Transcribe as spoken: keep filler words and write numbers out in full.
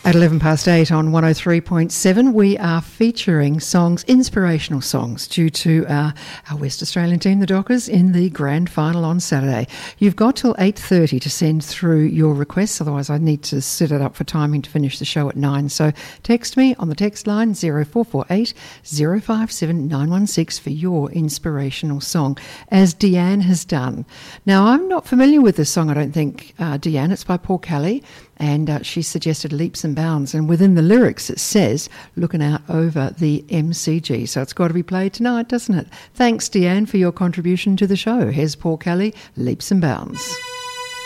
At eleven past eight on one oh three point seven, we are featuring songs, inspirational songs, due to our, our West Australian team, the Dockers, in the grand final on Saturday. You've got till eight thirty to send through your requests, otherwise I need to set it up for timing to finish the show at nine. So text me on the text line zero four four eight zero five seven nine one six for your inspirational song, as Deanne has done. Now, I'm not familiar with this song, I don't think, uh, Deanne. It's by Paul Kelly. And uh, she suggested Leaps and Bounds. And within the lyrics, it says, looking out over the M C G. So it's got to be played tonight, doesn't it? Thanks, Deanne, for your contribution to the show. Here's Paul Kelly, Leaps and Bounds.